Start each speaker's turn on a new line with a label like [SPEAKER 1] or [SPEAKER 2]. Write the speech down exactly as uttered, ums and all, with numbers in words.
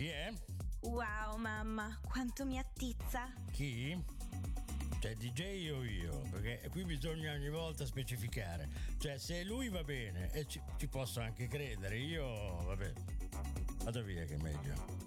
[SPEAKER 1] Chi è?
[SPEAKER 2] Wow, mamma, quanto mi attizza.
[SPEAKER 1] Chi? Cioè D J o io? Perché qui bisogna ogni volta specificare. Cioè se lui va bene e ci, ci posso anche credere, io vabbè, vado via che è meglio.